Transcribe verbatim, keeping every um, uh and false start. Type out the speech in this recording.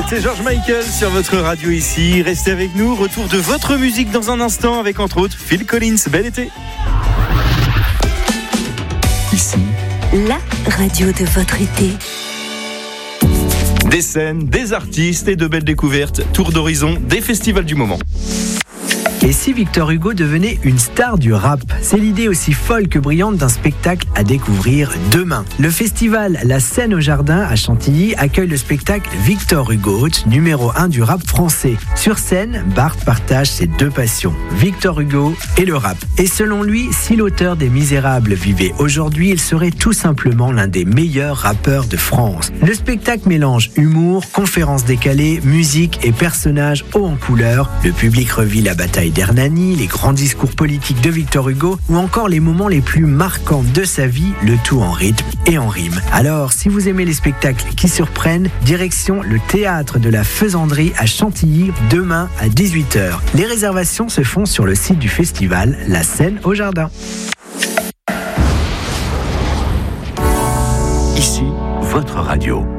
C'était George Michael sur votre radio ici. Restez avec nous. Retour de votre musique dans un instant avec entre autres Phil Collins. Bel été. Ici, la radio de votre été. Des scènes, des artistes et de belles découvertes. Tour d'horizon des festivals du moment. Et si Victor Hugo devenait une star du rap? C'est l'idée aussi folle que brillante d'un spectacle à découvrir demain. Le festival La Scène au Jardin à Chantilly accueille le spectacle Victor Hugo, numéro un du rap français. Sur scène, Bart partage ses deux passions, Victor Hugo et le rap. Et selon lui, si l'auteur des Misérables vivait aujourd'hui, il serait tout simplement l'un des meilleurs rappeurs de France. Le spectacle mélange humour, conférences décalées, musique et personnages hauts en couleur. Le public revit la bataille d'Hernani, les grands discours politiques de Victor Hugo ou encore les moments les plus marquants de sa vie, le tout en rythme et en rime. Alors, si vous aimez les spectacles qui surprennent, direction le théâtre de la Faisanderie à Chantilly, demain à dix-huit heures. Les réservations se font sur le site du festival La Scène au Jardin. Ici, votre radio.